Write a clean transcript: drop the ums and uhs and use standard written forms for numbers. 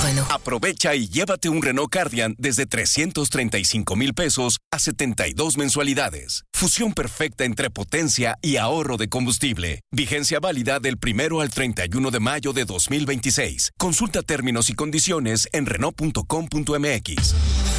Renault. Aprovecha y llévate un Renault Kardian desde 335,000 pesos a 72 mensualidades. Fusión perfecta entre potencia y ahorro de combustible. Vigencia válida del 1 al 31 de mayo de 2026. Consulta términos y condiciones en Renault.com.mx.